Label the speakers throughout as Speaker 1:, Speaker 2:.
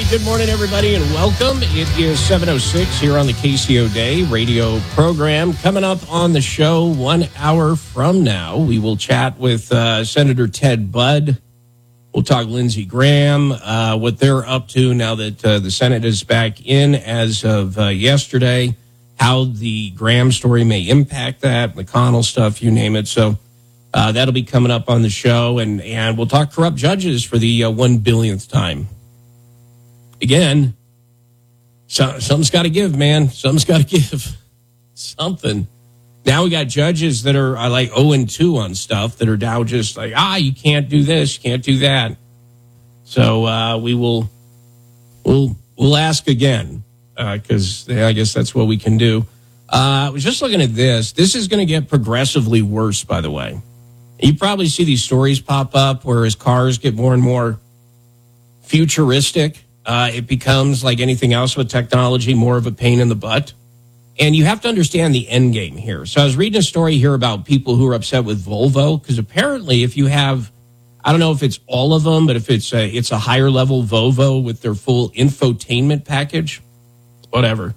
Speaker 1: Good morning, everybody, and welcome. It is 7:06 here on the KCO Day radio program. Coming up on the show 1 hour from now, we will chat with Senator Ted Budd. We'll talk Lindsey Graham, what they're up to now that the Senate is back in as of yesterday, how the Graham story may impact that, McConnell stuff, you name it. So that'll be coming up on the show, and we'll talk corrupt judges for the 1 billionth time. Again, something's got to give, man. Something's got to give. Something. Now we got judges that are like 0-2 on stuff that are now just like, you can't do this, you can't do that. So we'll ask again because I guess that's what we can do. I was just looking at this. This is going to get progressively worse, by the way. You probably see these stories pop up where as cars get more and more futuristic, it becomes like anything else with technology, more of a pain in the butt. And you have to understand the end game here. So I was reading a story here about people who are upset with Volvo because apparently if you have, I don't know if it's all of them, but if it's a higher level Volvo with their full infotainment package, whatever.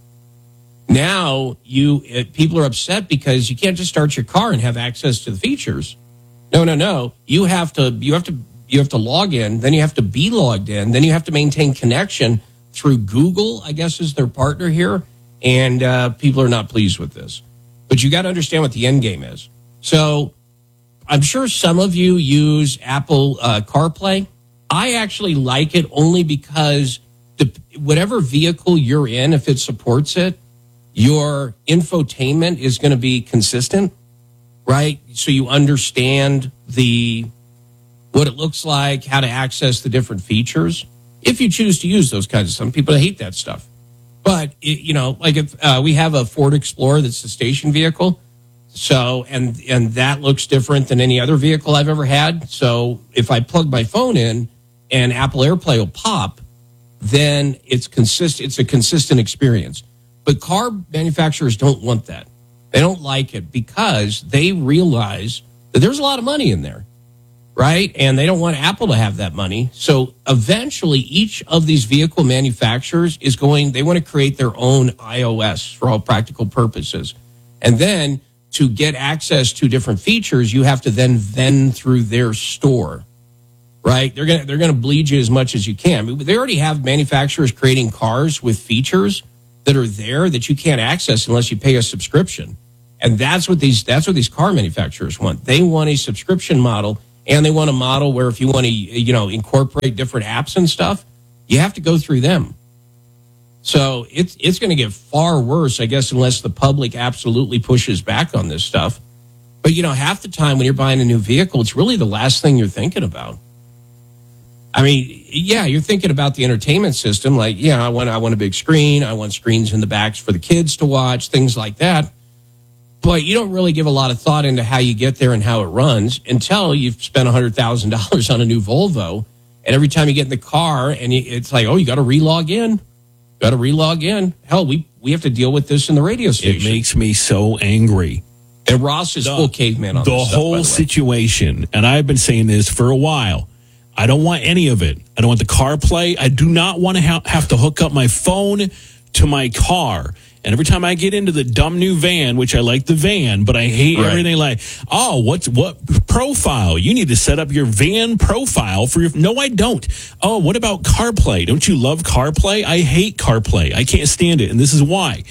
Speaker 1: Now people are upset because you can't just start your car and have access to the features. No. You have to log in, then you have to be logged in, then you have to maintain connection through Google, I guess is their partner here, and people are not pleased with this. But you got to understand what the end game is. So I'm sure some of you use Apple CarPlay. I actually like it only because whatever vehicle you're in, if it supports it, your infotainment is going to be consistent, right? So you understand what it looks like, how to access the different features, if you choose to use those kinds of stuff. Some people hate that stuff. But, if we have a Ford Explorer that's a station vehicle, so, and that looks different than any other vehicle I've ever had. So if I plug my phone in and Apple AirPlay will pop, then it's a consistent experience. But car manufacturers don't want that. They don't like it because they realize that there's a lot of money in there. Right? And they don't want Apple to have that money. So eventually each of these vehicle manufacturers they want to create their own iOS for all practical purposes. And then to get access to different features, you have to then vend through their store. Right? They're going to bleed you as much as you can. They already have manufacturers creating cars with features that are there that you can't access unless you pay a subscription. And that's what these car manufacturers want. They want a subscription model. And they want a model where if you want to, incorporate different apps and stuff, you have to go through them. So it's going to get far worse, I guess, unless the public absolutely pushes back on this stuff. But, half the time when you're buying a new vehicle, it's really the last thing you're thinking about. I mean, yeah, you're thinking about the entertainment system. Like, I want a big screen. I want screens in the backs for the kids to watch, things like that. But you don't really give a lot of thought into how you get there and how it runs until you've spent $100,000 on a new Volvo. And every time you get in the car and it's like, you got to re-log in. Hell, we have to deal with this in the radio station.
Speaker 2: It makes me so angry.
Speaker 1: And Ross is full caveman on this stuff,
Speaker 2: the whole situation. And I've been saying this for a while. I don't want any of it. I don't want the CarPlay. I do not want to have to hook up my phone to my car. And every time I get into the dumb new van, which I like the van, but I hate everything like, what profile? You need to set up your van profile for your... No, I don't. Oh, what about CarPlay? Don't you love CarPlay? I hate CarPlay. I can't stand it. And this is why.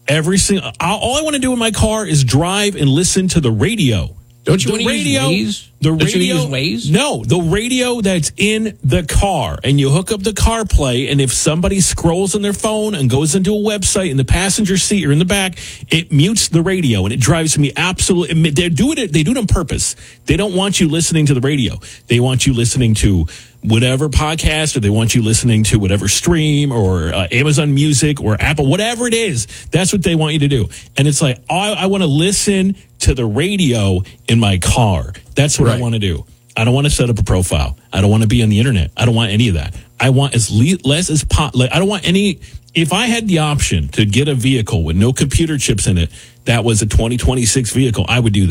Speaker 2: All I want to do in my car is drive and listen to the radio.
Speaker 1: Don't you want to use Waze? Don't you use Waze?
Speaker 2: No, the radio that's in the car. And you hook up the CarPlay, and if somebody scrolls on their phone and goes into a website in the passenger seat or in the back, it mutes the radio, and it drives me absolutely... They do it on purpose. They don't want you listening to the radio. They want you listening to whatever podcast, or they want you listening to whatever stream or Amazon Music or Apple, whatever it is. That's what they want you to do. And it's like, I want to listen to the radio in my car. That's what I want to do. I don't want to set up a profile. I don't want to be on the internet. I don't want any of that. I want less as I don't want any. If I had the option to get a vehicle with no computer chips in it, that was a 2026 vehicle, I would do that.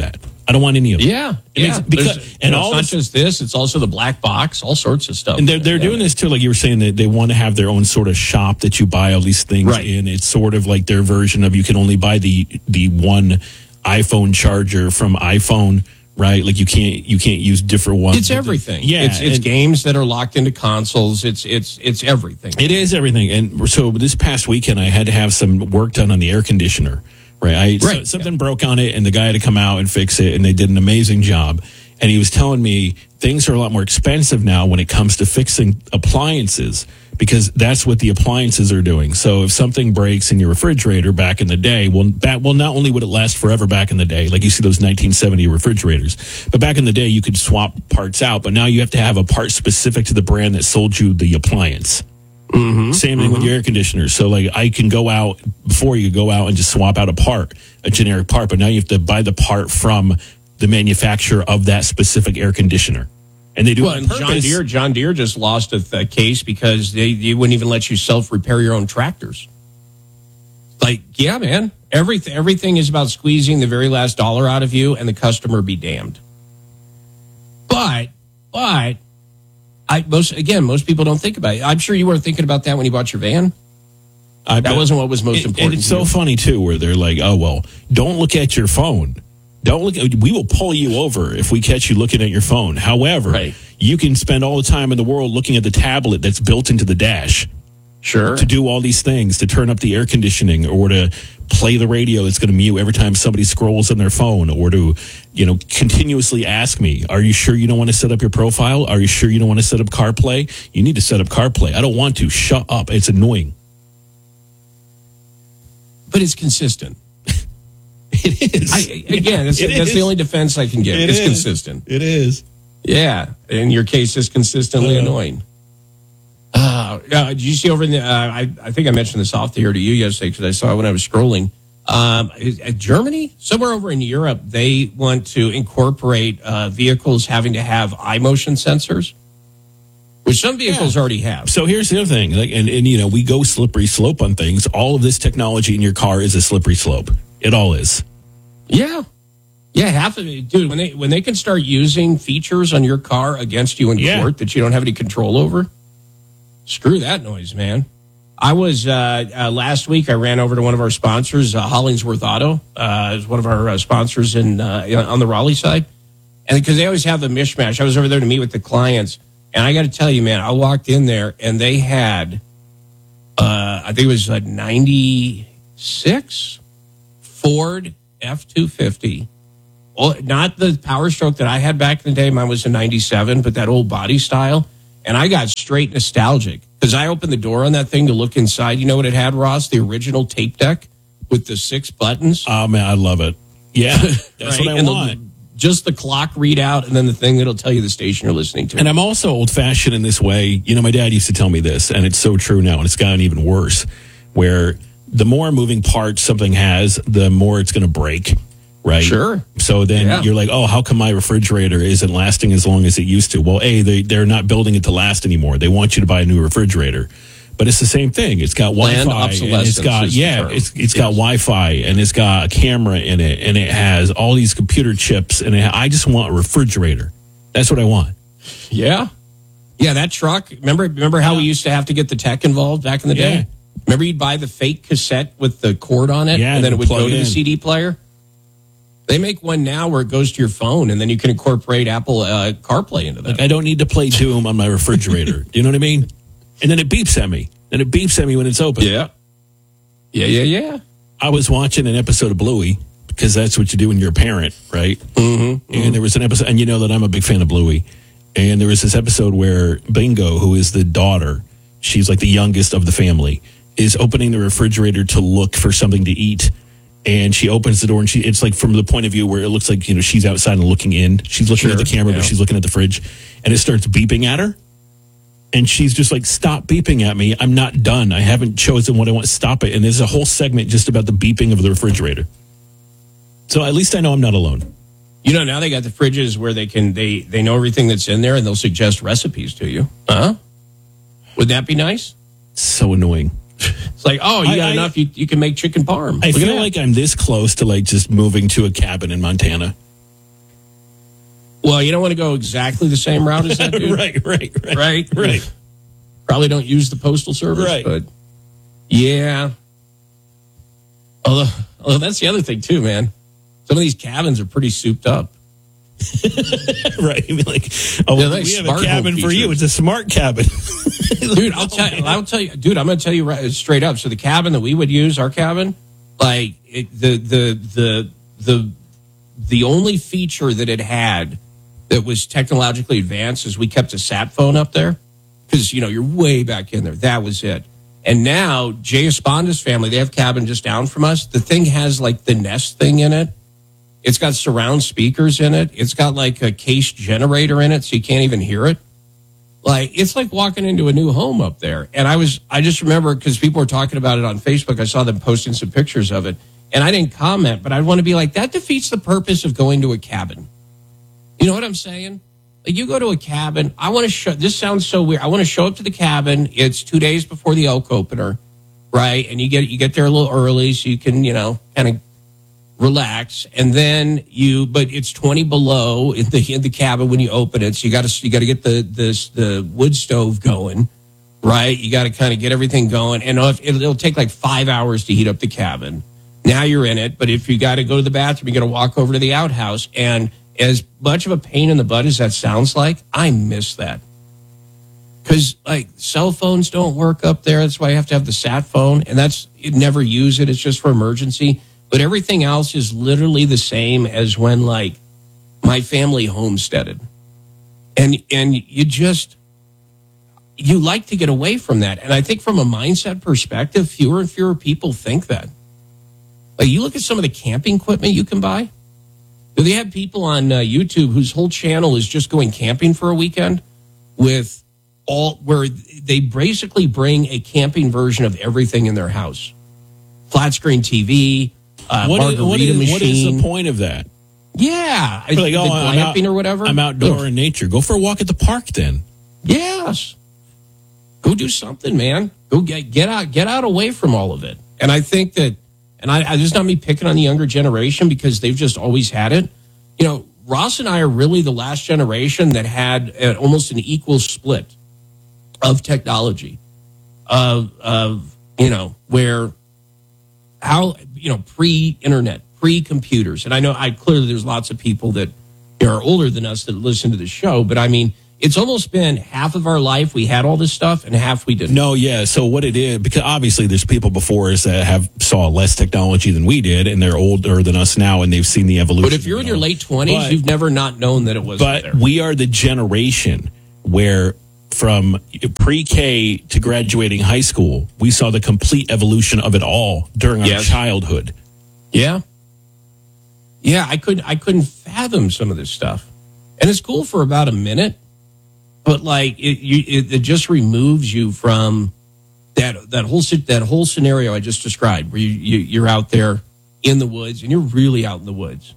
Speaker 2: I don't want any of it.
Speaker 1: Yeah.
Speaker 2: And all
Speaker 1: it's not just this, it's also the black box, all sorts of stuff.
Speaker 2: And they're doing this too, like you were saying, that they want to have their own sort of shop that you buy all these things in. It's sort of like their version of you can only buy the one iPhone charger from iPhone, right? Like you can't use different ones.
Speaker 1: It's everything.
Speaker 2: Yeah,
Speaker 1: it's games that are locked into consoles. It's everything.
Speaker 2: It is everything. And so this past weekend, I had to have some work done on the air conditioner. Right. Something broke on it, and the guy had to come out and fix it, and they did an amazing job. And he was telling me things are a lot more expensive now when it comes to fixing appliances, because that's what the appliances are doing. So if something breaks in your refrigerator back in the day, not only would it last forever back in the day, like you see those 1970 refrigerators, but back in the day you could swap parts out, but now you have to have a part specific to the brand that sold you the appliance. Mm-hmm, Same thing with your air conditioners. So like I can go out before you go out and just swap out a generic part, but now you have to buy the part from the manufacturer of that specific air conditioner. And they do it on purpose.
Speaker 1: John Deere just lost a case because they wouldn't even let you self-repair your own tractors. Like, yeah, man, everything is about squeezing the very last dollar out of you, and the customer be damned. But most people don't think about it. I'm sure you weren't thinking about that when you bought your van. That wasn't what was most important.
Speaker 2: And it's so funny too, where they're like, "Oh well, don't look at your phone. We will pull you over if we catch you looking at your phone. However, you can spend all the time in the world looking at the tablet that's built into the dash."
Speaker 1: Sure.
Speaker 2: To do all these things, to turn up the air conditioning, or to play the radio that's going to mute every time somebody scrolls on their phone, or to, continuously ask me, are you sure you don't want to set up your profile? Are you sure you don't want to set up CarPlay? You need to set up CarPlay. I don't want to. Shut up. It's annoying.
Speaker 1: But it's consistent.
Speaker 2: It is.
Speaker 1: That's the only defense I can give. It's consistent.
Speaker 2: It is.
Speaker 1: Yeah. In your case, it's consistently annoying. Did you see over in the? I think I mentioned this off the air to you yesterday because I saw it when I was scrolling. Germany, somewhere over in Europe, they want to incorporate vehicles having to have eye motion sensors, which some vehicles already have.
Speaker 2: So here's the other thing, and we go slippery slope on things. All of this technology in your car is a slippery slope. It all is.
Speaker 1: Yeah. Yeah, half of it, dude. When they can start using features on your car against you in court that you don't have any control over. Screw that noise, man. I was, last week, I ran over to one of our sponsors, Hollingsworth Auto, is one of our sponsors on the Raleigh side. And because they always have the mishmash, I was over there to meet with the clients. And I got to tell you, man, I walked in there and they had, I think it was a 96 Ford F-250. Well, not the Power Stroke that I had back in the day. Mine was a 97, but that old body style. And I got straight nostalgic because I opened the door on that thing to look inside. You know what it had, Ross? The original tape deck with the 6 buttons.
Speaker 2: Oh, man, I love it. Yeah, that's what I want.
Speaker 1: Just the clock readout and then the thing that'll tell you the station you're listening to.
Speaker 2: And I'm also old-fashioned in this way. My dad used to tell me this, and it's so true now, and it's gotten even worse, where the more moving parts something has, the more it's going to break. Right.
Speaker 1: Sure.
Speaker 2: So then you're like, oh, how come my refrigerator isn't lasting as long as it used to? Well, they're not building it to last anymore. They want you to buy a new refrigerator. But it's the same thing. It's got Wi-Fi, and it's got got Wi-Fi, and it's got a camera in it, and it has all these computer chips, and I just want a refrigerator. That's what I want.
Speaker 1: Yeah. Yeah, that truck. Remember how we used to have to get the tech involved back in the day? Remember you'd buy the fake cassette with the cord on it, and then it would go to the CD player? They make one now where it goes to your phone, and then you can incorporate Apple CarPlay into that.
Speaker 2: Like, I don't need to play Doom on my refrigerator. Do you know what I mean? And then it beeps at me. And it beeps at me when it's open.
Speaker 1: Yeah.
Speaker 2: I was watching an episode of Bluey, because that's what you do when you're a parent, right? Mm-hmm. And there was an episode, and you know that I'm a big fan of Bluey. And there was this episode where Bingo, who is the daughter, she's like the youngest of the family, is opening the refrigerator to look for something to eat. And she opens the door, and it's like from the point of view where it looks like, she's outside and looking in. She's looking at the camera, but she's looking at the fridge. And it starts beeping at her. And she's just like, stop beeping at me. I'm not done. I haven't chosen what I want. Stop it. And there's a whole segment just about the beeping of the refrigerator. So at least I know I'm not alone.
Speaker 1: Now they got the fridges where they know everything that's in there, and they'll suggest recipes to you. Huh? Would that be nice?
Speaker 2: So annoying.
Speaker 1: It's like, oh, you got enough. You can make chicken parm.
Speaker 2: I feel like I'm this close to like just moving to a cabin in Montana.
Speaker 1: Well, you don't want to go exactly the same route as that dude.
Speaker 2: Right.
Speaker 1: Probably don't use the postal service,
Speaker 2: Right.
Speaker 1: but yeah. Although that's the other thing too, man. Some of these cabins are pretty souped up.
Speaker 2: Right. I mean, like,
Speaker 1: like
Speaker 2: we have
Speaker 1: smart
Speaker 2: a cabin
Speaker 1: home
Speaker 2: for you.
Speaker 1: features.
Speaker 2: It's a smart cabin.
Speaker 1: Dude, I'll tell you, dude, I'm going to tell you right straight up. So the cabin that we would use, our cabin, like the only feature that it had that was technologically advanced is we kept a sat phone up there because, you're way back in there. That was it. And now Jay Esponda's family, they have a cabin just down from us. The thing has like the Nest thing in it. It's got surround speakers in it. It's got like a case generator in it, so you can't even hear it. Like, it's like walking into a new home up there. And I just remember because people were talking about it on Facebook. I saw them posting some pictures of it. And I didn't comment, but I'd want to be like, that defeats the purpose of going to a cabin. You know what I'm saying? Like, you go to a cabin. I want to show, this sounds so weird. I want to show up to the cabin. It's 2 days before the elk opener, right? And you get there a little early so you can, kind of relax. And then but it's 20 below in the cabin when you open it. So you got to get the wood stove going, right? You got to kind of get everything going. And it'll take like 5 hours to heat up the cabin. Now you're in it, but if you got to go to the bathroom, you got to walk over to the outhouse. And as much of a pain in the butt as that sounds like, I miss that. Because like cell phones don't work up there. That's why you have to have the sat phone. And you never use it. It's just for emergency. But everything else is literally the same as when like my family homesteaded. And you like to get away from that. And I think from a mindset perspective, fewer and fewer people think that. Like, you look at some of the camping equipment you can buy. They have people on YouTube whose whole channel is just going camping for a weekend where they basically bring a camping version of everything in their house. Flat screen TV, margarita machine.
Speaker 2: What is the point of that?
Speaker 1: Yeah.
Speaker 2: Like,
Speaker 1: glamping or whatever.
Speaker 2: I'm outdoor in nature. Go for a walk at the park then.
Speaker 1: Yes. Go do something, man. Go get out away from all of it. And I think that, and I this is not me picking on the younger generation because they've just always had it. Ross and I are really the last generation that had almost an equal split of technology, where pre-internet, pre-computers. And I know clearly there's lots of people that are older than us that listen to the show, but I mean, it's almost been half of our life we had all this stuff and half we didn't.
Speaker 2: No, yeah. So what it is, because obviously there's people before us that saw less technology than we did, and they're older than us now, and they've seen the evolution.
Speaker 1: But if you're in your late 20s, you've never not known that it was there.
Speaker 2: But we are the generation where from pre-K to graduating high school, we saw the complete evolution of it all during our childhood.
Speaker 1: Yeah. Yeah, I couldn't fathom some of this stuff. And it's cool for about a minute. But like it just removes you from that whole scenario I just described, where you're out there in the woods and you're really out in the woods,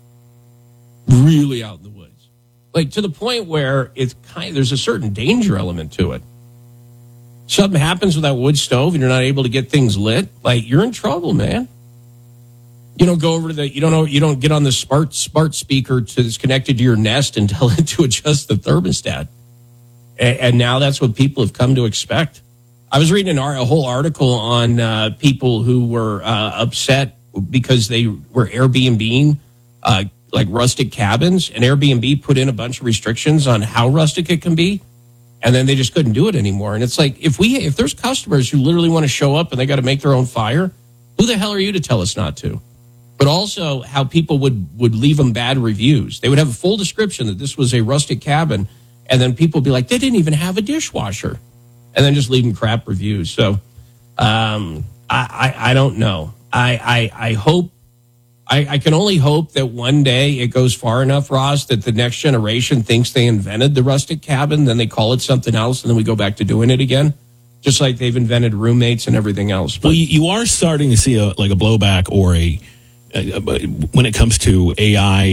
Speaker 1: like to the point where it's there's a certain danger element to it. Something happens with that wood stove and you're not able to get things lit, like you're in trouble, man. You don't go over to you don't get on the smart speaker that's connected to your Nest and tell it to adjust the thermostat. And now that's what people have come to expect. I was reading a whole article on people who were upset because they were Airbnb-ing like rustic cabins, and Airbnb put in a bunch of restrictions on how rustic it can be, and then they just couldn't do it anymore. And it's like, if there's customers who literally want to show up and they got to make their own fire, who the hell are you to tell us not to? But also how people would leave them bad reviews. They would have a full description that this was a rustic cabin, and then people would be like, they didn't even have a dishwasher, and then just leave them crap reviews. So I don't know. I hope, I can only hope that one day it goes far enough, Ross, that the next generation thinks they invented the rustic cabin, then they call it something else, and then we go back to doing it again, just like they've invented roommates and everything else. But,
Speaker 2: well, you are starting to see a blowback or when it comes to AI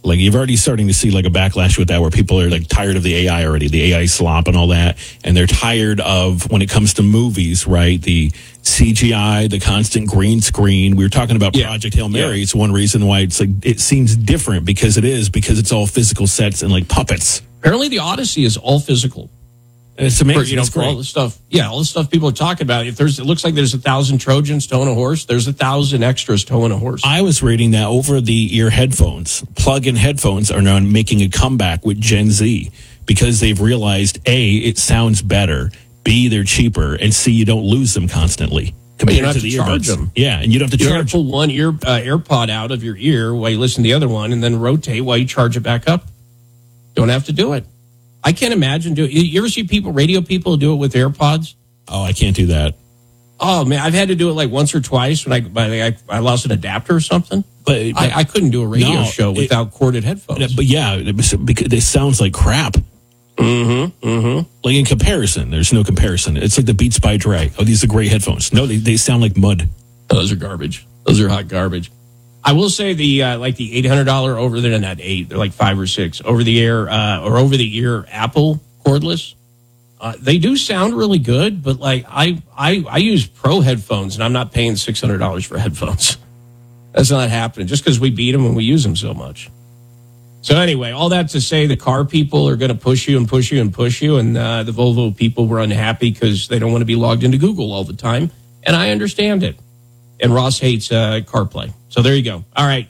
Speaker 2: Like, you're already starting to see like a backlash with that, where people are like tired of the AI already, the AI slop and all that. And they're tired of, when it comes to movies, right, the CGI, the constant green screen. We were talking about Project Hail Mary. Yeah. It's one reason why it's like, it seems different, because it's all physical sets and like puppets.
Speaker 1: Apparently the Odyssey is all physical.
Speaker 2: It's amazing.
Speaker 1: For all the stuff. Yeah, all the stuff people are talking about. It looks like there's 1,000 Trojans towing a horse. There's 1,000 extras towing a horse.
Speaker 2: I was reading that over-the-ear headphones, plug-in headphones, are now making a comeback with Gen Z, because they've realized, A, it sounds better, B, they're cheaper, and C, you don't lose them constantly.
Speaker 1: But you don't have to charge them.
Speaker 2: Yeah, and you don't have to charge.
Speaker 1: Pull one AirPod out of your ear while you listen to the other one, and then rotate while you charge it back up. Don't have to do it. I can't imagine doing. You ever see radio people do it with AirPods?
Speaker 2: Oh, I can't do that.
Speaker 1: Oh man, I've had to do it like once or twice when I lost an adapter or something. But I couldn't do a radio show without corded headphones.
Speaker 2: But yeah, because it sounds like crap. Like, in comparison, there's no comparison. It's like the Beats by Dre. Oh, these are great headphones. No, they sound like mud.
Speaker 1: Those are garbage. Those are hot garbage. I will say the $800 over there, not $8, they're like $5 or $6 over the air or over the ear Apple cordless. They do sound really good, but like I use pro headphones and I'm not paying $600 for headphones. That's not happening just because we beat them and we use them so much. So anyway, all that to say, the car people are going to push you and push you and push you, and the Volvo people were unhappy because they don't want to be logged into Google all the time, and I understand it. And Ross hates CarPlay. So there you go. All right,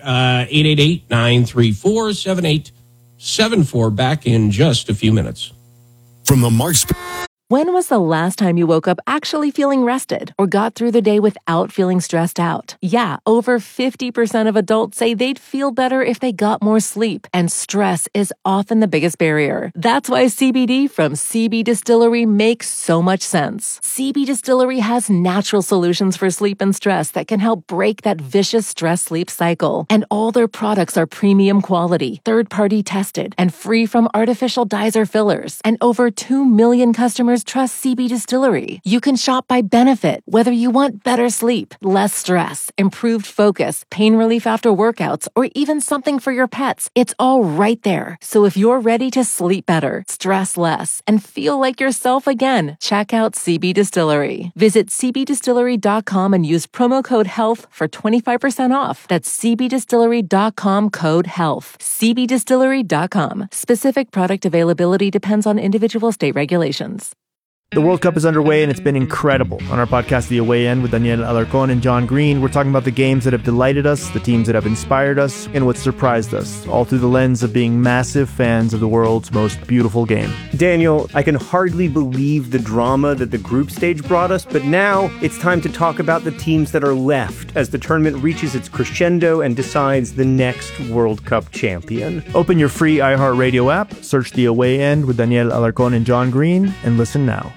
Speaker 1: 888-934-7874. Back in just a few minutes.
Speaker 3: From the Marks.
Speaker 4: When was the last time you woke up actually feeling rested or got through the day without feeling stressed out? Yeah, over 50% of adults say they'd feel better if they got more sleep, and stress is often the biggest barrier. That's why CBD from CB Distillery makes so much sense. CB Distillery has natural solutions for sleep and stress that can help break that vicious stress-sleep cycle. And all their products are premium quality, third-party tested, and free from artificial dyes or fillers. And over 2 million customers trust CB Distillery. You can shop by benefit, whether you want better sleep, less stress, improved focus, pain relief after workouts, or even something for your pets. It's all right there. So if you're ready to sleep better, stress less, and feel like yourself again, check out CB Distillery. Visit cbdistillery.com and use promo code HEALTH for 25% off. That's cbdistillery.com, code HEALTH. cbdistillery.com. Specific product availability depends on individual state regulations.
Speaker 5: The World Cup is underway, and it's been incredible. On our podcast, The Away End, with Daniel Alarcón and John Green, we're talking about the games that have delighted us, the teams that have inspired us, and what surprised us, all through the lens of being massive fans of the world's most beautiful game.
Speaker 6: Daniel, I can hardly believe the drama that the group stage brought us, but now it's time to talk about the teams that are left as the tournament reaches its crescendo and decides the next World Cup champion.
Speaker 5: Open your free iHeartRadio app, search The Away End with Daniel Alarcón and John Green, and listen now.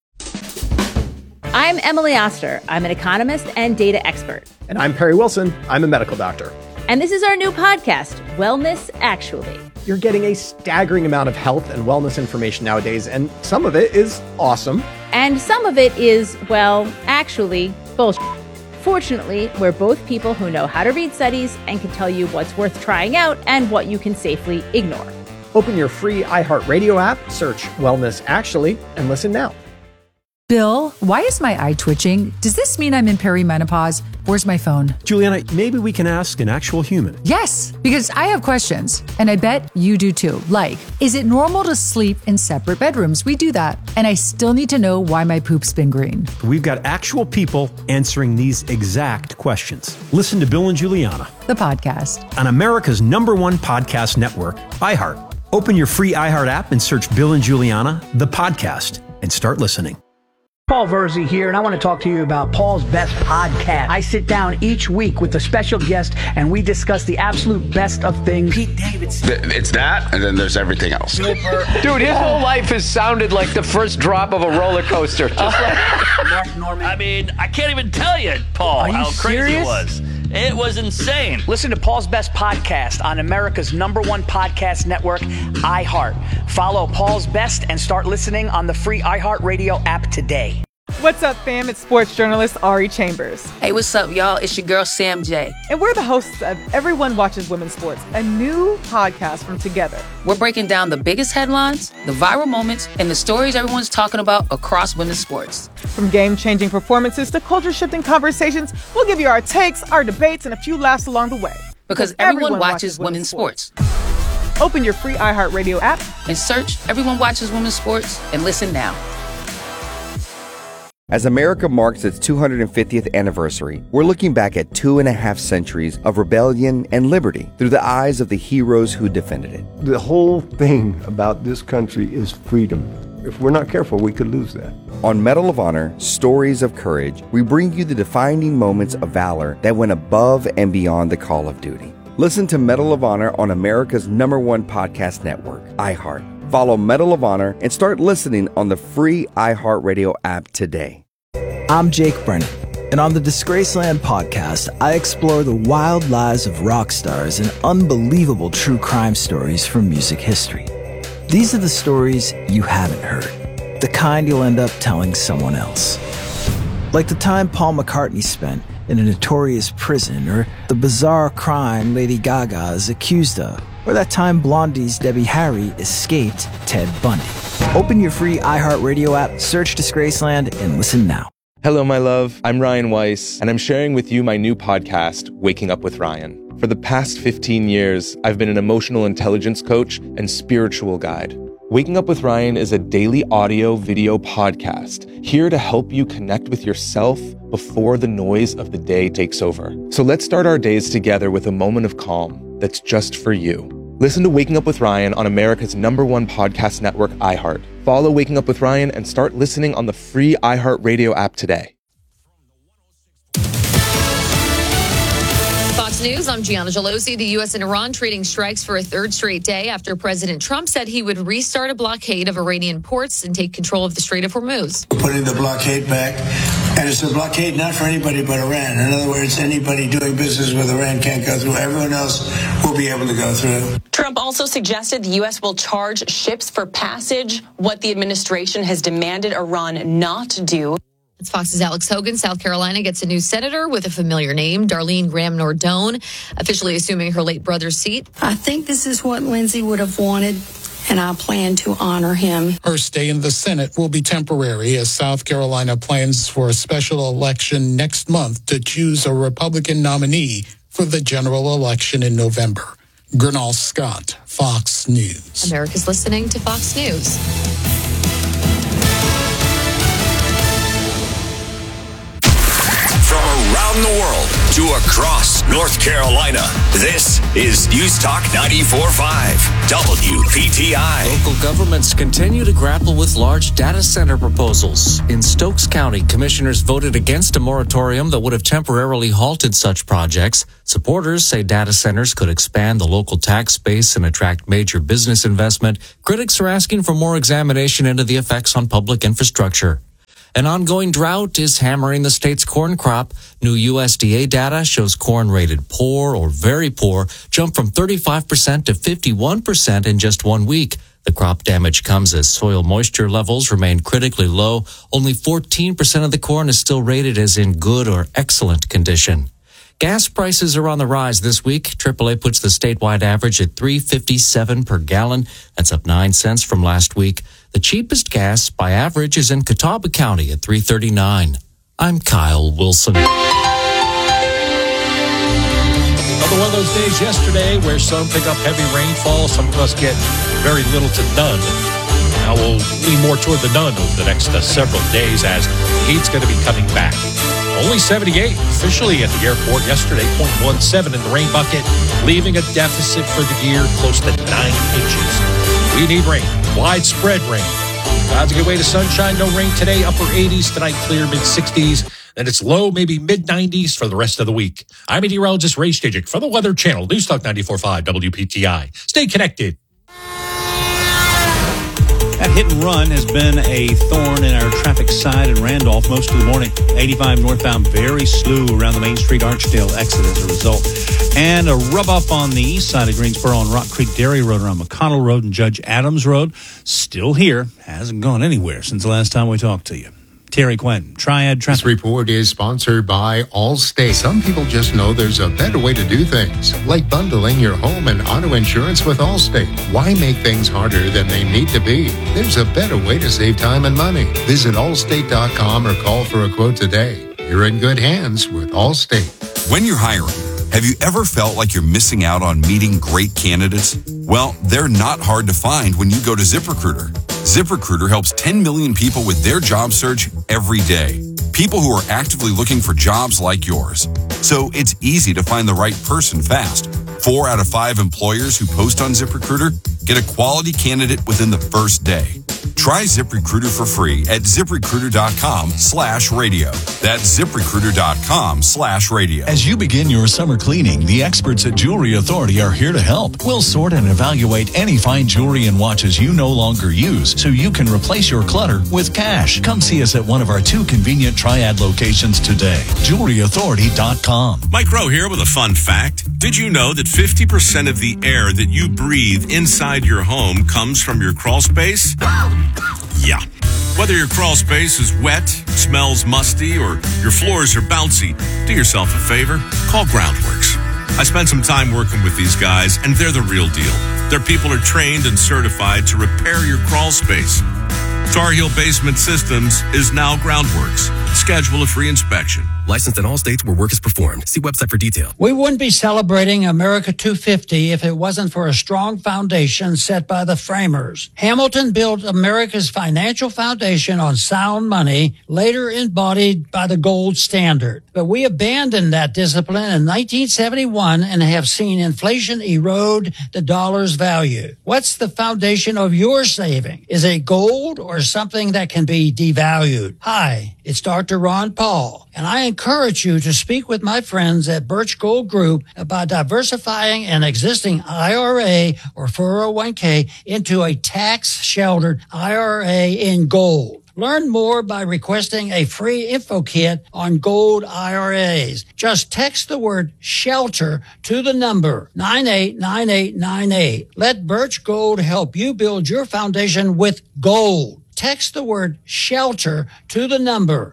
Speaker 7: I'm Emily Oster. I'm an economist and data expert.
Speaker 8: And I'm Perry Wilson. I'm a medical doctor.
Speaker 7: And this is our new podcast, Wellness Actually.
Speaker 8: You're getting a staggering amount of health and wellness information nowadays, and some of it is awesome.
Speaker 7: And some of it is, well, actually, bullshit. Fortunately, we're both people who know how to read studies and can tell you what's worth trying out and what you can safely ignore.
Speaker 8: Open your free iHeartRadio app, search Wellness Actually, and listen now.
Speaker 9: Bill, why is my eye twitching? Does this mean I'm in perimenopause? Where's my phone?
Speaker 10: Juliana, maybe we can ask an actual human.
Speaker 9: Yes, because I have questions, and I bet you do too. Like, is it normal to sleep in separate bedrooms? We do that. And I still need to know why my poop's been green.
Speaker 10: We've got actual people answering these exact questions. Listen to Bill and Juliana,
Speaker 9: the podcast,
Speaker 10: on America's #1 podcast network, iHeart. Open your free iHeart app and search Bill and Juliana, the podcast, and start listening.
Speaker 11: Paul Verzi here, and I want to talk to you about Paul's Best Podcast. I sit down each week with a special guest, and we discuss the absolute best of things. Pete Davidson.
Speaker 12: It's that, and then there's everything else.
Speaker 13: Dude, his whole life has sounded like the first drop of a roller coaster. Just like
Speaker 11: Mark Norman.
Speaker 14: I mean, I can't even tell you, Paul, how crazy it was. It was insane.
Speaker 11: Listen to Paul's Best Podcast on America's #1 podcast network, iHeart. Follow Paul's Best and start listening on the free iHeartRadio app today.
Speaker 3: What's up, fam? It's sports journalist Ari Chambers.
Speaker 15: Hey, what's up, y'all? It's your girl, Sam J.
Speaker 3: And we're the hosts of Everyone Watches Women's Sports, a new podcast from Together.
Speaker 15: We're breaking down the biggest headlines, the viral moments, and the stories everyone's talking about across women's sports.
Speaker 3: From game-changing performances to culture-shifting conversations, we'll give you our takes, our debates, and a few laughs along the way.
Speaker 15: Because everyone watches women's sports.
Speaker 3: Open your free iHeartRadio app
Speaker 15: and search Everyone Watches Women's Sports and listen now.
Speaker 16: As America marks its 250th anniversary, we're looking back at 2.5 centuries of rebellion and liberty through the eyes of the heroes who defended it.
Speaker 17: The whole thing about this country is freedom. If we're not careful, we could lose that.
Speaker 16: On Medal of Honor, Stories of Courage, we bring you the defining moments of valor that went above and beyond the call of duty. Listen to Medal of Honor on America's #1 podcast network, iHeart. Follow Medal of Honor and start listening on the free iHeartRadio app today.
Speaker 18: I'm Jake Brennan, and on the Disgraceland podcast, I explore the wild lives of rock stars and unbelievable true crime stories from music history. These are the stories you haven't heard, the kind you'll end up telling someone else. Like the time Paul McCartney spent in a notorious prison, or the bizarre crime Lady Gaga is accused of, or that time Blondie's Debbie Harry escaped Ted Bundy. Open your free iHeartRadio app, search Disgraceland, and listen now.
Speaker 19: Hello, my love. I'm Ryan Weiss, and I'm sharing with you my new podcast, Waking Up with Ryan. For the past 15 years, I've been an emotional intelligence coach and spiritual guide. Waking Up with Ryan is a daily audio-video podcast here to help you connect with yourself before the noise of the day takes over. So let's start our days together with a moment of calm that's just for you. Listen to Waking Up with Ryan on America's #1 podcast network, iHeart. Follow Waking Up with Ryan and start listening on the free iHeartRadio app today.
Speaker 20: Fox News, I'm Gianna Gelosi. The U.S. and Iran trading strikes for a third straight day after President Trump said he would restart a blockade of Iranian ports and take control of the Strait of Hormuz.
Speaker 21: We're putting the blockade back, and it's a blockade not for anybody but Iran. In other words, anybody doing business with Iran can't go through. Everyone else will be able to go through.
Speaker 22: Trump also suggested the U.S. will charge ships for passage, what the administration has demanded Iran not to do.
Speaker 20: It's Fox's Alex Hogan. South Carolina gets a new senator with a familiar name, Darlene Graham Nordone, officially assuming her late brother's seat.
Speaker 23: I think this is what Lindsey would have wanted, and I plan to honor him.
Speaker 24: Her stay in the Senate will be temporary as South Carolina plans for a special election next month to choose a Republican nominee for the general election in November. Gernal Scott, Fox News.
Speaker 20: America's listening to Fox News.
Speaker 25: From around the world to across North Carolina, this is News Talk 94.5, WPTI.
Speaker 26: Local governments continue to grapple with large data center proposals. In Stokes County, commissioners voted against a moratorium that would have temporarily halted such projects. Supporters say data centers could expand the local tax base and attract major business investment. Critics are asking for more examination into the effects on public infrastructure. An ongoing drought is hammering the state's corn crop. New USDA data shows corn rated poor or very poor jumped from 35% to 51% in just 1 week. The crop damage comes as soil moisture levels remain critically low. Only 14% of the corn is still rated as in good or excellent condition. Gas prices are on the rise this week. AAA puts the statewide average at $3.57 per gallon. That's up 9 cents from last week. The cheapest gas by average is in Catawba County at $3.39. I'm Kyle Wilson.
Speaker 27: Another one of those days yesterday where some pick up heavy rainfall. Some of us get very little to none. Now we'll lean more toward the none over the next several days as the heat's going to be coming back. Only 78 officially at the airport yesterday, 0.17 in the rain bucket, leaving a deficit for the year close to 9 inches. We need rain, widespread rain. Clouds a good way to sunshine, no rain today, upper 80s, tonight clear, mid-60s. Then it's low, maybe mid-90s for the rest of the week. I'm meteorologist Ray Stajic for the Weather Channel, News Talk 94.5 WPTI. Stay connected.
Speaker 28: That hit and run has been a thorn in our traffic side in Randolph most of the morning. 85 northbound, very slow around the Main Street Archdale exit as a result. And a rub up on the east side of Greensboro on Rock Creek Dairy Road around McConnell Road and Judge Adams Road. Still here. Hasn't gone anywhere since the last time we talked to you. Terry Quinn, Triad Traffic.
Speaker 1: This report is sponsored by Allstate. Some people just know there's a better way to do things, like bundling your home and auto insurance with Allstate. Why make things harder than they need to be? There's a better way to save time and money. Visit allstate.com or call for a quote today. You're in good hands with Allstate.
Speaker 2: When you're hiring, have you ever felt like you're missing out on meeting great candidates? Well, they're not hard to find when you go to ZipRecruiter. ZipRecruiter helps 10 million people with their job search every day. People who are actively looking for jobs like yours. So it's easy to find the right person fast. 4 out of 5 employers who post on ZipRecruiter get a quality candidate within the first day. Try ZipRecruiter for free at ZipRecruiter.com/radio. That's ZipRecruiter.com/radio.
Speaker 4: As you begin your summer cleaning, the experts at Jewelry Authority are here to help. We'll sort and evaluate any fine jewelry and watches you no longer use so you can replace your clutter with cash. Come see us at one of our 2 convenient Triad locations today. JewelryAuthority.com.
Speaker 5: Mike Rowe here with a fun fact. Did you know that 50% of the air that you breathe inside your home comes from your crawl space? Yeah. Whether your crawl space is wet, smells musty, or your floors are bouncy, do yourself a favor. Call Groundworks. I spent some time working with these guys, and they're the real deal. Their people are trained and certified to repair your crawl space. Tar Heel Basement Systems is now Groundworks. Schedule a free inspection.
Speaker 6: Licensed in all states where work is performed. See website for detail.
Speaker 7: We wouldn't be celebrating America 250 if it wasn't for a strong foundation set by the framers. Hamilton built America's financial foundation on sound money, later embodied by the gold standard. But we abandoned that discipline in 1971 and have seen inflation erode the dollar's value. What's the foundation of your saving? Is it gold or something that can be devalued? Hi, it's Dr. Ron Paul, and I encourage you to speak with my friends at Birch Gold Group about diversifying an existing IRA or 401k into a tax-sheltered IRA in gold. Learn more by requesting a free info kit on gold IRAs. Just text the word shelter to the number 989898. Let Birch Gold help you build your foundation with gold. Text the word shelter to the number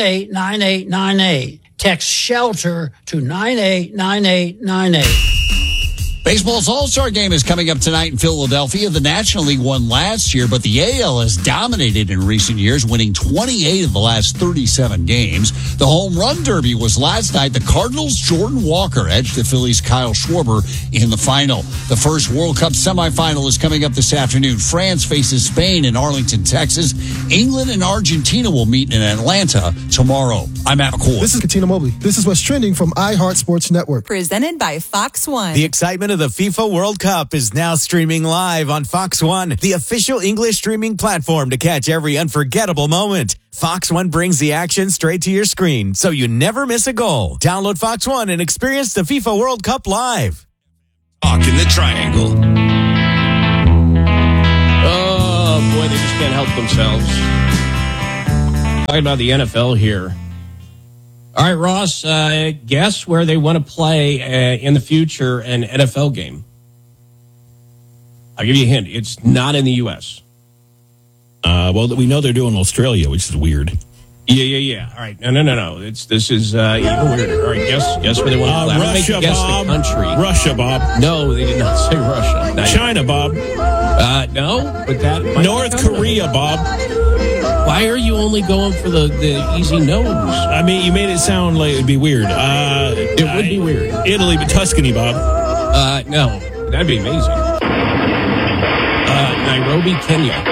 Speaker 7: 989898. Text shelter to 989898.
Speaker 8: Baseball's All-Star Game is coming up tonight in Philadelphia. The National League won last year, but the AL has dominated in recent years, winning 28 of the last 37 games. The Home Run Derby was last night. The Cardinals' Jordan Walker edged the Phillies' Kyle Schwarber in the final. The first World Cup semifinal is coming up this afternoon. France faces Spain in Arlington, Texas. England and Argentina will meet in Atlanta tomorrow. I'm Matt McCoy.
Speaker 9: This is Katina Mobley. This is what's trending from iHeart Sports Network.
Speaker 29: Presented by Fox One.
Speaker 30: The excitement of the FIFA World Cup is now streaming live on Fox One, the official English streaming platform to catch every unforgettable moment. Fox One brings the action straight to your screen, so you never miss a goal. Download Fox One and experience the FIFA World Cup live.
Speaker 25: Talk in the Triangle.
Speaker 31: Oh, boy, they just can't help themselves. Talking about the NFL here. All right, Ross, guess where they want to play in the future an NFL game? I'll give you a hint. It's not in the U.S.
Speaker 28: Well, we know they're doing Australia, which is weird.
Speaker 31: Yeah. All right. No. This is even weirder. All right, guess where they want to play.
Speaker 28: Russia,
Speaker 31: guess
Speaker 28: Bob.
Speaker 31: the country.
Speaker 28: Russia, Bob.
Speaker 31: No, they did not say Russia. Not
Speaker 28: China, Bob.
Speaker 31: No, but that
Speaker 28: North Korea, Bob.
Speaker 31: Why are you only going for the easy no's?
Speaker 28: I mean, you made it sound like it'd be weird.
Speaker 31: It would be weird.
Speaker 28: Italy, but Tuscany, Bob.
Speaker 31: No, that'd be amazing. Nairobi, Kenya.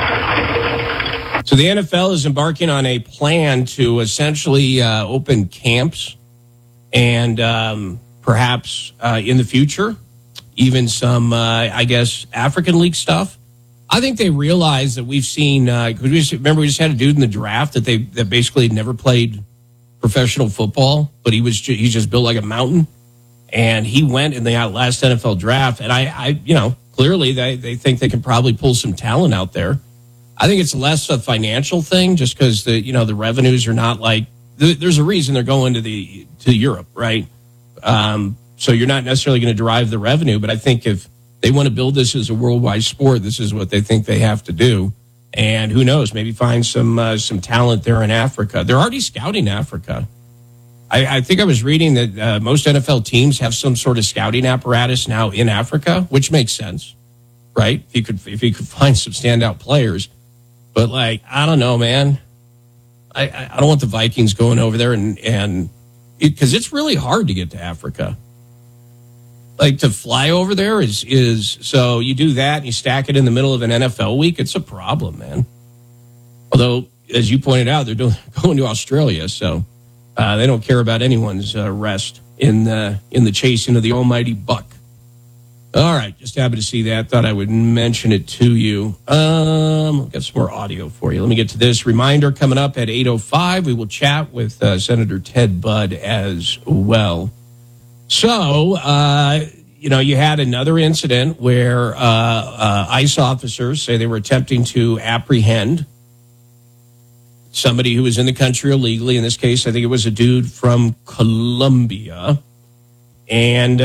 Speaker 31: So the NFL is embarking on a plan to essentially open camps and perhaps in the future, even some, I guess, African League stuff. I think they realize that we've seen, we just had a dude in the draft that basically had never played professional football, but he's just built like a mountain. And he went in the last NFL draft. And I clearly they think they can probably pull some talent out there. I think it's less a financial thing just because the revenues are not like, there's a reason they're going to Europe, right? So you're not necessarily going to derive the revenue, but I think if they want to build this as a worldwide sport, this is what they think they have to do. And who knows, maybe find some talent there in Africa. They're already scouting Africa. I think I was reading that most NFL teams have some sort of scouting apparatus now in Africa, which makes sense, right? If you could find some standout players. But, like, I don't know, man. I don't want the Vikings going over there and because it's really hard to get to Africa. Like, to fly over there is so you do that and you stack it in the middle of an NFL week, it's a problem, man. Although, as you pointed out, they're going to Australia, so they don't care about anyone's rest in the chasing of the almighty buck. All right, just happened to see that. Thought I would mention it to you. I've got some more audio for you. Let me get to this. Reminder coming up at 8:05. We will chat with Senator Ted Budd as well. So, you had another incident where ICE officers say they were attempting to apprehend somebody who was in the country illegally. In this case, I think it was a dude from Colombia. And,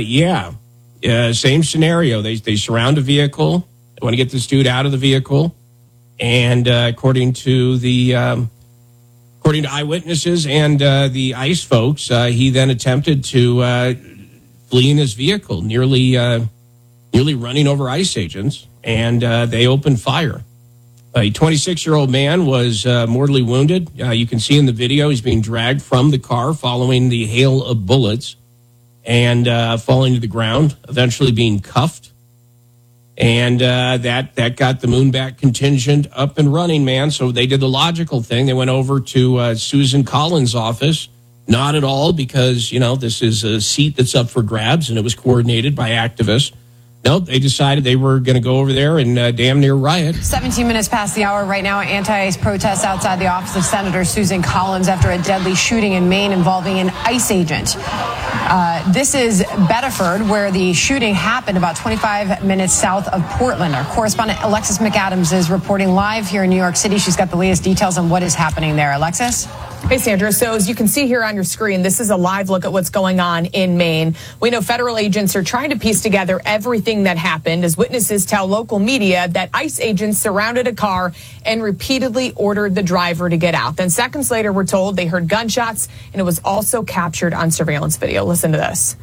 Speaker 31: same scenario. They surround a vehicle. They want to get this dude out of the vehicle. And according to eyewitnesses and the ICE folks, he then attempted to flee in his vehicle, nearly running over ICE agents, and they opened fire. A 26-year-old man was mortally wounded. You can see in the video he's being dragged from the car following the hail of bullets and falling to the ground, eventually being cuffed. And that got the Moonbat contingent up and running, man. So they did the logical thing. They went over to Susan Collins' office. Not at all, because, this is a seat that's up for grabs, and it was coordinated by activists. Nope, they decided they were going to go over there and damn near riot.
Speaker 3: 17 minutes past the hour right now, anti-ICE protests outside the office of Senator Susan Collins after a deadly shooting in Maine involving an ICE agent. This is Bedford, where the shooting happened about 25 minutes south of Portland. Our correspondent Alexis McAdams is reporting live here in New York City. She's got the latest details on what is happening there. Alexis?
Speaker 10: Hey, Sandra. So as you can see here on your screen, this is a live look at what's going on in Maine. We know federal agents are trying to piece together everything that happened as witnesses tell local media that ICE agents surrounded a car and repeatedly ordered the driver to get out. Then seconds later, we're told they heard gunshots, and it was also captured on surveillance video. Listen to this.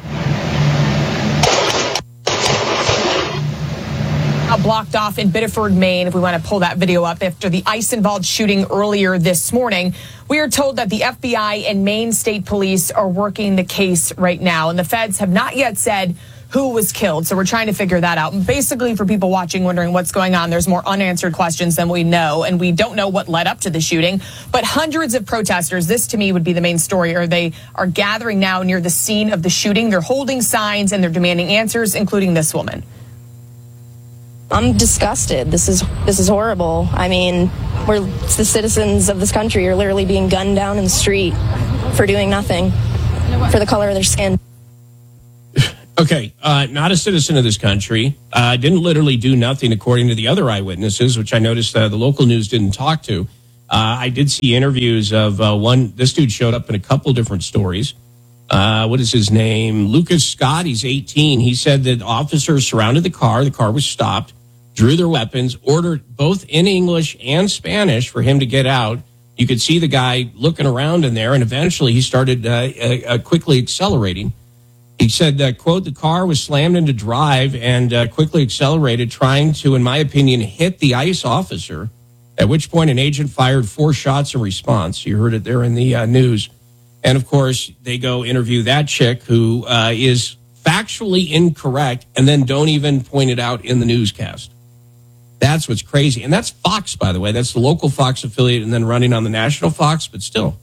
Speaker 10: Blocked off in Biddeford, Maine, if we want to pull that video up, after the ICE-involved shooting earlier this morning. We are told that the FBI and Maine State Police are working the case right now, and the feds have not yet said who was killed, so we're trying to figure that out. And basically, for people watching wondering what's going on, there's more unanswered questions than we know, and we don't know what led up to the shooting. But hundreds of protesters, this to me would be the main story, or they are gathering now near the scene of the shooting. They're holding signs and they're demanding answers, including this woman.
Speaker 11: I'm disgusted. This is horrible. I mean, the citizens of this country are literally being gunned down in the street for doing nothing, for the color of their skin.
Speaker 31: Okay, not a citizen of this country. Didn't literally do nothing, according to the other eyewitnesses, which I noticed the local news didn't talk to. I did see interviews of one. This dude showed up in a couple different stories. What is his name? Lucas Scott. He's 18. He said that officers surrounded the car. The car was stopped, drew their weapons, ordered both in English and Spanish for him to get out. You could see the guy looking around in there, and eventually he started quickly accelerating. He said, quote, the car was slammed into drive and quickly accelerated, trying to, in my opinion, hit the ICE officer, at which point an agent fired 4 shots in response. You heard it there in the news. And, of course, they go interview that chick who is factually incorrect and then don't even point it out in the newscast. That's what's crazy. And that's Fox, by the way. That's the local Fox affiliate and then running on the national Fox, but still.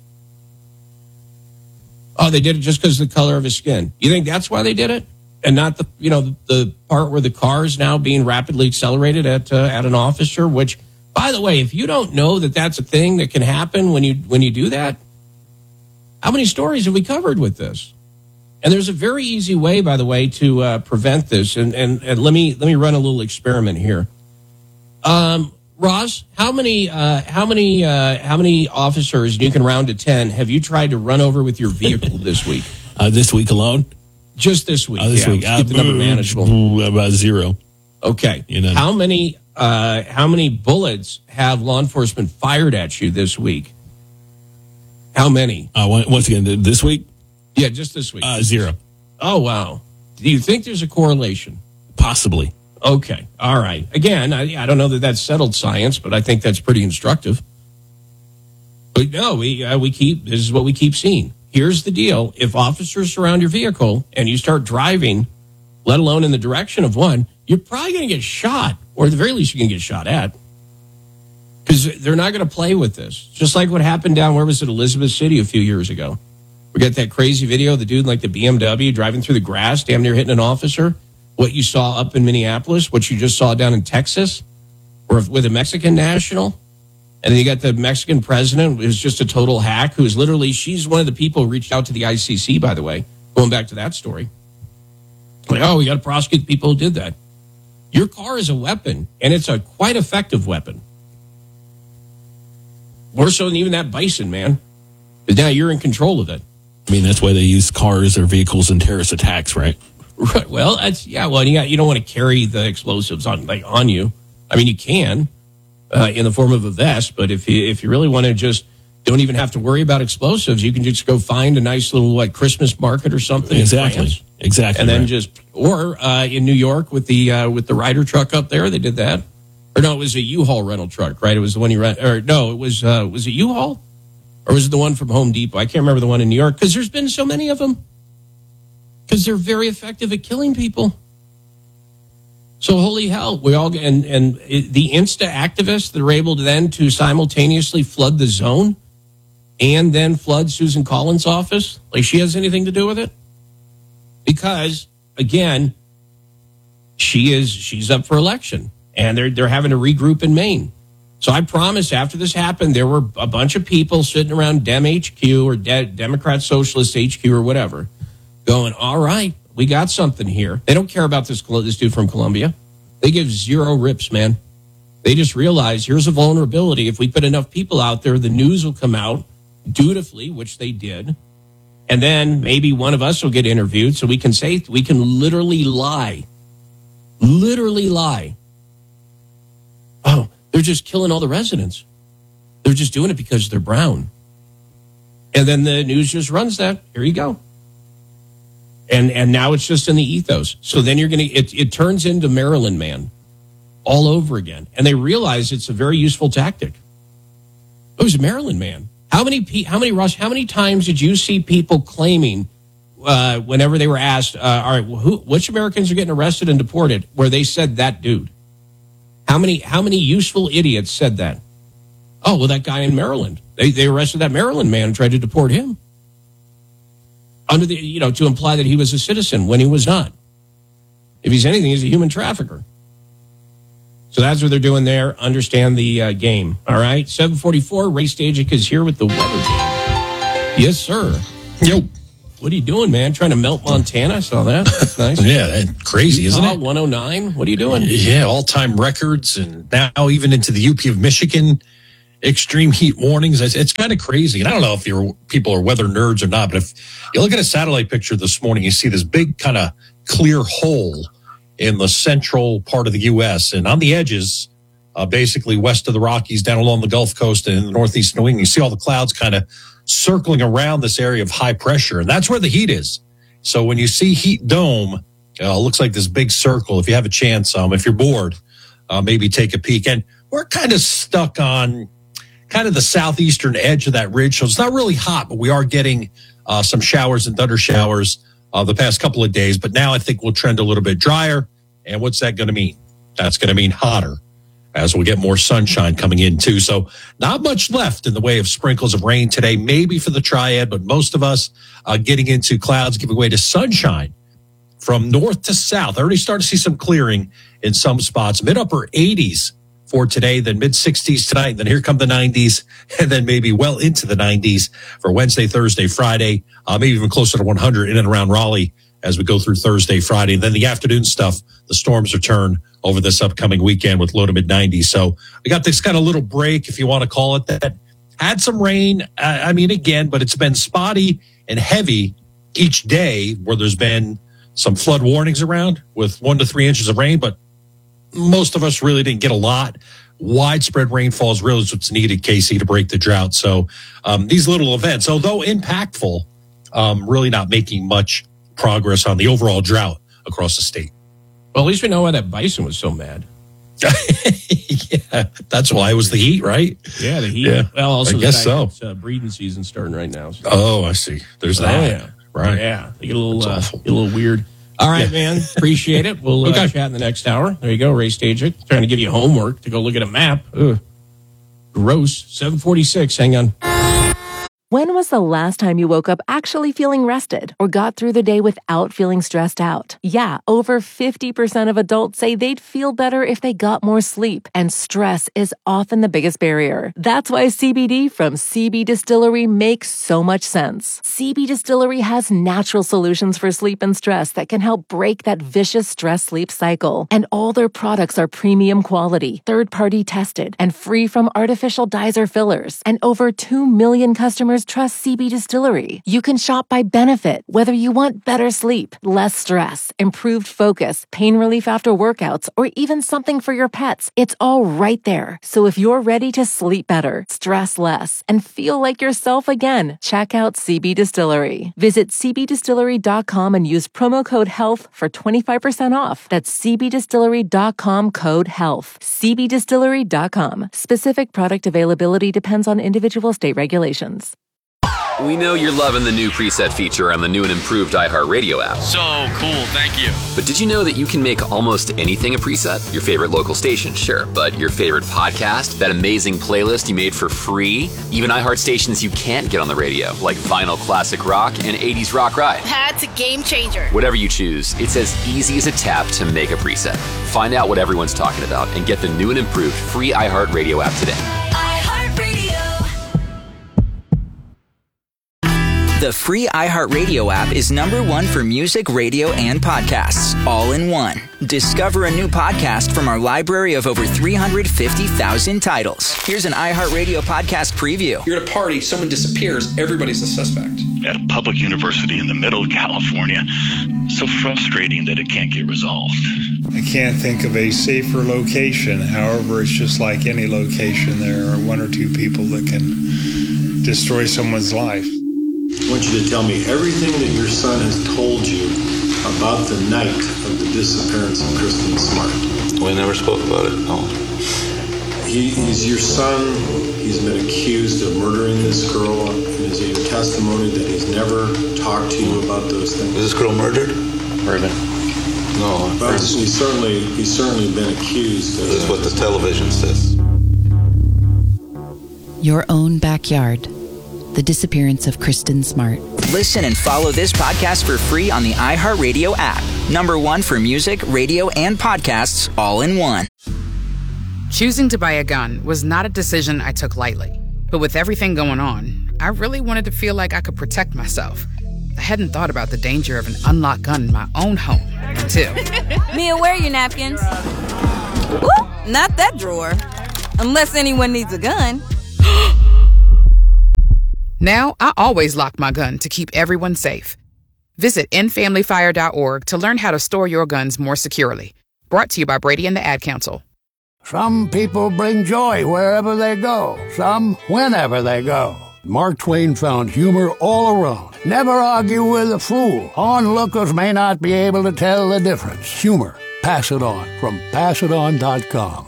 Speaker 31: Oh, they did it just because of the color of his skin. You think that's why they did it? And not the part where the car is now being rapidly accelerated at an officer, which, by the way, if you don't know that that's a thing that can happen when you do that, how many stories have we covered with this? And there's a very easy way, by the way, to prevent this. And let me run a little experiment here. Ross, how many officers, and you can round to 10, have you tried to run over with your vehicle this week?
Speaker 12: This week alone?
Speaker 31: Just this week.
Speaker 12: This week.
Speaker 31: Keep the number manageable.
Speaker 12: About 0.
Speaker 31: Okay. How many how many bullets have law enforcement fired at you this week? How many?
Speaker 12: Once again, this week?
Speaker 31: Yeah, just this week.
Speaker 12: 0.
Speaker 31: Oh, wow. Do you think there's a correlation?
Speaker 12: Possibly.
Speaker 31: Okay. All right. Again, I don't know that that's settled science, but I think that's pretty instructive. But no, this is what we keep seeing. Here's the deal. If officers surround your vehicle and you start driving, let alone in the direction of one, you're probably going to get shot, or at the very least, you're going to get shot at. Because they're not going to play with this. Just like what happened down, where was it, Elizabeth City a few years ago. We got that crazy video, the dude like the BMW driving through the grass, damn near hitting an officer. What you saw up in Minneapolis, what you just saw down in Texas, with a Mexican national. And then you got the Mexican president, who's just a total hack, who's literally, she's one of the people who reached out to the ICC, by the way, going back to that story. Like, oh, we got to prosecute people who did that. Your car is a weapon, and it's a quite effective weapon. More so than even that bison, man. Because now you're in control of it.
Speaker 12: I mean, that's why they use cars or vehicles in terrorist attacks, right?
Speaker 31: Right. Well, you don't want to carry the explosives on you. I mean, you can in the form of a vest, but if you really want to just don't even have to worry about explosives, you can just go find a nice little Christmas market or something.
Speaker 12: Exactly.
Speaker 31: And then in New York with the Ryder truck up there, they did that. Or no, it was a U-Haul rental truck, right? It was the one you rent. Or no, it was it U-Haul? Or was it the one from Home Depot? I can't remember the one in New York because there's been so many of them. Because they're very effective at killing people. So holy hell, we all and the Insta activists that are able to then to simultaneously flood the zone and then flood Susan Collins' office, like she has anything to do with it? Because again, she's up for election. And they're having to regroup in Maine. So I promise after this happened, there were a bunch of people sitting around Dem HQ or Democrat Socialist HQ or whatever going, all right, we got something here. They don't care about this dude from Colombia. They give zero rips, man. They just realize here's a vulnerability. If we put enough people out there, the news will come out dutifully, which they did. And then maybe one of us will get interviewed so we can literally lie. Literally lie. Oh, they're just killing all the residents. They're just doing it because they're brown. And then the news just runs that. Here you go. And now it's just in the ethos. So then it turns into Maryland Man all over again. And they realize it's a very useful tactic. It was a Maryland Man. How many times did you see people claiming whenever they were asked, all right, which Americans are getting arrested and deported, where they said that dude? How many useful idiots said that? Oh, well, that guy in Maryland. They arrested that Maryland man and tried to deport him. Under to imply that he was a citizen when he was not. If he's anything, he's a human trafficker. So that's what they're doing there. Understand the game. All right. 7:44. Ray Stajic is here with the weather. Yes, sir.
Speaker 27: Yo.
Speaker 31: What are you doing, man? Trying to melt Montana? I saw that. That's nice.
Speaker 27: Yeah, that's crazy, isn't it?
Speaker 31: 109. What are you doing?
Speaker 27: Yeah, all-time records, and now even into the UP of Michigan, extreme heat warnings. It's kind of crazy. And I don't know if people are weather nerds or not, but if you look at a satellite picture this morning, you see this big kind of clear hole in the central part of the U.S. And on the edges, basically west of the Rockies, down along the Gulf Coast and in the northeast New England, you see all the clouds kind of circling around this area of high pressure. And that's where the heat is. So when you see heat dome, it looks like this big circle. If you have a chance, if you're bored, maybe take a peek. And we're kind of stuck on kind of the southeastern edge of that ridge. So it's not really hot, but we are getting some showers and thunder showers the past couple of days. But now I think we'll trend a little bit drier. And what's that going to mean? That's going to mean hotter as we get more sunshine coming in too. So not much left in the way of sprinkles of rain today, maybe for the triad, but most of us getting into clouds giving way to sunshine from north to south. I already started to see some clearing in some spots, mid-upper 80s for today, then mid-60s tonight, then here come the 90s, and then maybe well into the 90s for Wednesday, Thursday, Friday, maybe even closer to 100 in and around Raleigh as we go through Thursday, Friday. And then the afternoon stuff, the storms return over this upcoming weekend with low to mid-90s. So we got this kind of little break, if you want to call it that. Had some rain, again, but it's been spotty and heavy each day where there's been some flood warnings around with 1 to 3 inches of rain, but most of us really didn't get a lot. Widespread rainfall is really what's needed, Casey, to break the drought. So these little events, although impactful, really not making much progress on the overall drought across the state.
Speaker 31: Well, at least we know why that bison was so mad.
Speaker 27: Yeah, that's why it was the heat, right?
Speaker 31: Yeah, the heat.
Speaker 27: Yeah,
Speaker 31: well, also
Speaker 27: I guess so.
Speaker 31: It's breeding season starting right now. So.
Speaker 27: Oh, I see. There's that.
Speaker 31: Yeah.
Speaker 27: Right.
Speaker 31: Yeah, they get a little weird. All right, man. Appreciate it. We'll chat in the next hour. There you go, Ray Stajic. Trying to give you homework to go look at a map. Ugh. Gross. 7:46. Hang on.
Speaker 13: When was the last time you woke up actually feeling rested or got through the day without feeling stressed out? Yeah, over 50% of adults say they'd feel better if they got more sleep, and stress is often the biggest barrier. That's why CBD from CB Distillery makes so much sense. CB Distillery has natural solutions for sleep and stress that can help break that vicious stress-sleep cycle. And all their products are premium quality, third-party tested, and free from artificial dyes or fillers. And over 2 million customers trust CB Distillery. You can shop by benefit, whether you want better sleep, less stress, improved focus, pain relief after workouts, or even something for your pets. It's all right there. So if you're ready to sleep better, stress less, and feel like yourself again, check out CB Distillery. Visit cbdistillery.com and use promo code HEALTH for 25% off. That's cbdistillery.com code HEALTH. cbdistillery.com. Specific product availability depends on individual state regulations.
Speaker 14: We know you're loving the new preset feature on the new and improved iHeartRadio app.
Speaker 15: So cool, thank you.
Speaker 14: But did you know that you can make almost anything a preset? Your favorite local station, sure, but your favorite podcast, that amazing playlist you made for free, even iHeart stations you can't get on the radio, like Vinyl Classic Rock and 80s Rock Ride.
Speaker 16: That's a game changer.
Speaker 14: Whatever you choose, it's as easy as a tap to make a preset. Find out what everyone's talking about and get the new and improved free iHeartRadio app today.
Speaker 17: The free iHeartRadio app is #1 for music, radio, and podcasts, all in one. Discover a new podcast from our library of over 350,000 titles. Here's an iHeartRadio podcast preview.
Speaker 18: You're at a party, someone disappears, everybody's a suspect.
Speaker 19: At a public university in the middle of California, so frustrating that it can't get resolved.
Speaker 21: I can't think of a safer location. However, it's just like any location. There are one or two people that can destroy someone's life.
Speaker 22: I want you to tell me everything that your son has told you about the night of the disappearance of Kristen Smart.
Speaker 19: We never spoke about it, no.
Speaker 22: He's your son. He's been accused of murdering this girl. Is it your testimony that he's never talked to you about those things?
Speaker 19: Was this girl murdered?
Speaker 22: Raven. No. But he's certainly been accused.
Speaker 19: This is what the television says.
Speaker 23: Your own backyard. The disappearance of Kristen Smart.
Speaker 17: Listen and follow this podcast for free on the iHeartRadio app. #1 for music, radio, and podcasts, all in one.
Speaker 24: Choosing to buy a gun was not a decision I took lightly. But with everything going on, I really wanted to feel like I could protect myself. I hadn't thought about the danger of an unlocked gun in my own home until...
Speaker 32: Mia, where are your napkins? Ooh, not that drawer. Unless anyone needs a gun.
Speaker 24: Now, I always lock my gun to keep everyone safe. Visit endfamilyfire.org to learn how to store your guns more securely. Brought to you by Brady and the Ad Council.
Speaker 33: Some people bring joy wherever they go, some whenever they go. Mark Twain found humor all around. Never argue with a fool. Onlookers may not be able to tell the difference. Humor. Pass it on from passiton.com.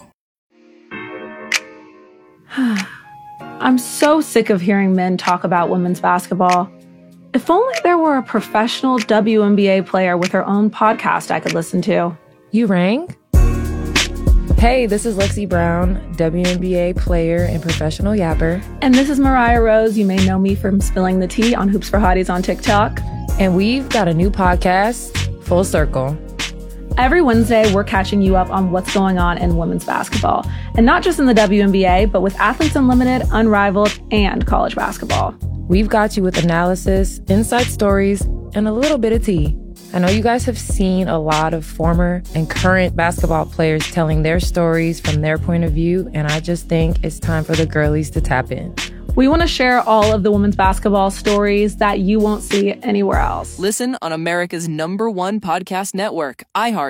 Speaker 34: I'm so sick of hearing men talk about women's basketball. If only there were a professional WNBA player with her own podcast I could listen to.
Speaker 35: You rang? Hey, this is Lexi Brown, WNBA player and professional yapper.
Speaker 34: And this is Mariah Rose. You may know me from spilling the tea on Hoops for Hotties on TikTok.
Speaker 35: And we've got a new podcast, Full Circle.
Speaker 34: Every Wednesday, we're catching you up on what's going on in women's basketball. And not just in the WNBA, but with Athletes Unlimited, Unrivaled, and college basketball.
Speaker 35: We've got you with analysis, inside stories, and a little bit of tea. I know you guys have seen a lot of former and current basketball players telling their stories from their point of view, and I just think it's time for the girlies to tap in.
Speaker 34: We want to share all of the women's basketball stories that you won't see anywhere else.
Speaker 36: Listen on America's #1 podcast network, iHeart.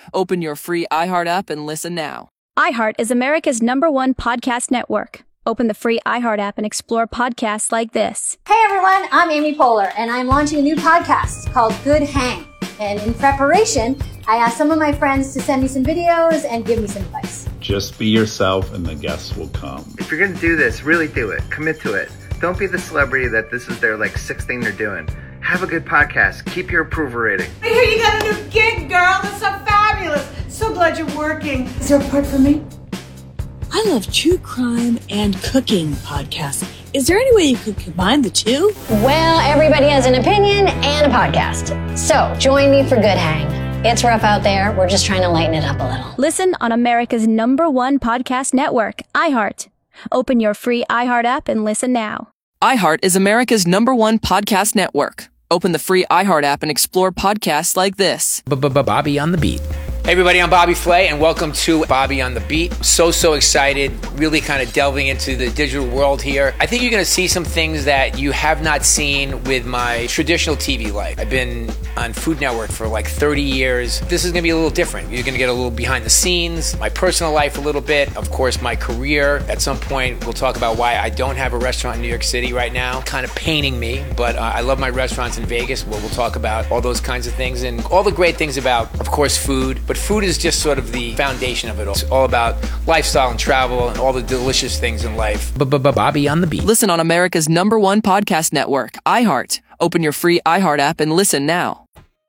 Speaker 1: Open your free iHeart app and listen now.
Speaker 2: iHeart is America's #1 podcast network. Open the free iHeart app and explore podcasts like this.
Speaker 4: Hey everyone, I'm Amy Poehler, and I'm launching a new podcast called Good Hang. And in preparation, I asked some of my friends to send me some videos and give me some advice.
Speaker 5: Just be yourself and the guests will come.
Speaker 6: If you're going to do this, really do it. Commit to it. Don't be the celebrity that this is their sixth thing they're doing. Have a good podcast. Keep your approval rating.
Speaker 7: I hear you got a new gig, girl. That's so fabulous. So glad you're working. Is there a part for me?
Speaker 8: I love true crime and cooking podcasts. Is there any way you could combine the two?
Speaker 4: Well, everybody has an opinion and a podcast. So join me for Good Hang. It's rough out there. We're just trying to lighten it up a little.
Speaker 2: Listen on America's #1 podcast network, iHeart. Open your free iHeart app and listen now.
Speaker 1: iHeart is America's #1 podcast network. Open the free iHeart app and explore podcasts like this.
Speaker 9: Bobby on the Beat. Hey everybody, I'm Bobby Flay, and welcome to Bobby on the Beat. So excited, really kind of delving into the digital world here. I think you're going to see some things that you have not seen with my traditional TV life. I've been on Food Network for 30 years. This is going to be a little different. You're going to get a little behind the scenes, my personal life a little bit, of course my career. At some point, we'll talk about why I don't have a restaurant in New York City right now. Kind of paining me, but I love my restaurants in Vegas. We'll talk about all those kinds of things and all the great things about, of course, food. But food is just sort of the foundation of it all. It's all about lifestyle and travel and all the delicious things in life. Bobby on the Beat.
Speaker 1: Listen on America's #1 podcast network, iHeart. Open your free iHeart app and listen now.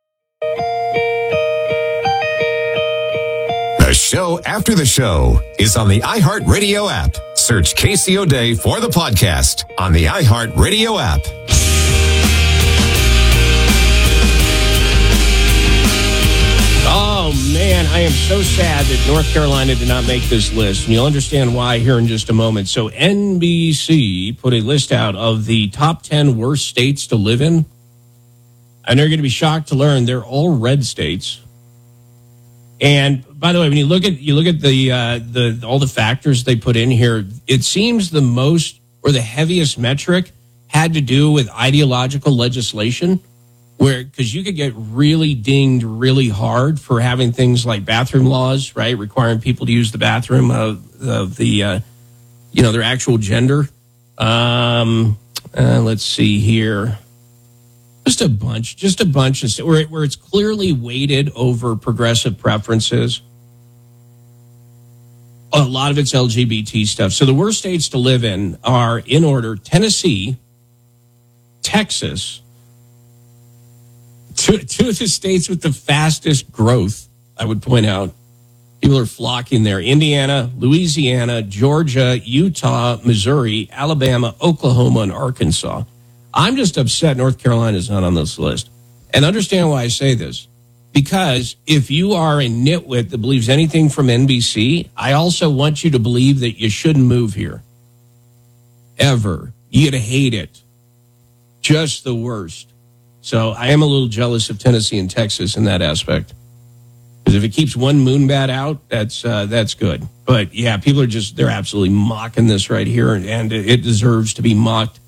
Speaker 15: The show after the show is on the iHeartRadio app. Search Casey O'Day for the podcast on the iHeartRadio app.
Speaker 31: Oh, man, I am so sad that North Carolina did not make this list, and you'll understand why here in just a moment. So NBC put a list out of the top 10 worst states to live in, and they're going to be shocked to learn they're all red states. And by the way, when you look at the all the factors they put in here, it seems the most or the heaviest metric had to do with ideological legislation. Because you could get really dinged really hard for having things like bathroom laws, right? Requiring people to use the bathroom of the, their actual gender. Let's see here. Just a bunch of where it's clearly weighted over progressive preferences. A lot of it's LGBT stuff. So the worst states to live in are, in order, Tennessee, Texas, two of the states with the fastest growth, I would point out. People are flocking there. Indiana, Louisiana, Georgia, Utah, Missouri, Alabama, Oklahoma, and Arkansas. I'm just upset North Carolina is not on this list. And understand why I say this. Because if you are a nitwit that believes anything from NBC, I also want you to believe that you shouldn't move here. Ever. You'd hate it. Just the worst. So I am a little jealous of Tennessee and Texas in that aspect. Because if it keeps one moonbat out, that's good. But yeah, people are they're absolutely mocking this right here, and it deserves to be mocked